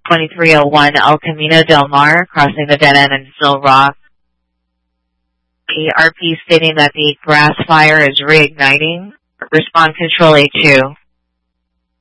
2301 El Camino del Mar, crossing the dead end in Still Rock. ERP stating that the grass fire is reigniting. Respond Control A2.